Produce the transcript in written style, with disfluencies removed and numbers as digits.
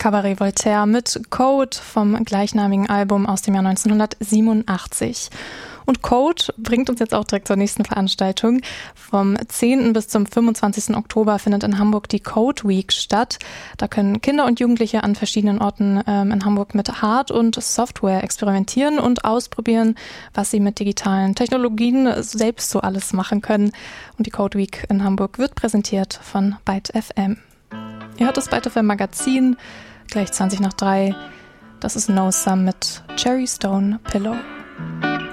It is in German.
Cabaret Voltaire mit Code vom gleichnamigen Album aus dem Jahr 1987. Und Code bringt uns jetzt auch direkt zur nächsten Veranstaltung. Vom 10. bis zum 25. Oktober findet in Hamburg die Code Week statt. Da können Kinder und Jugendliche an verschiedenen Orten in Hamburg mit Hard- und Software experimentieren und ausprobieren, was sie mit digitalen Technologien selbst so alles machen können. Und die Code Week in Hamburg wird präsentiert von Byte FM. Ihr hört das Byte FM Magazin, gleich 20 nach 3. Das ist No Sum mit Cherry Stone Pillow.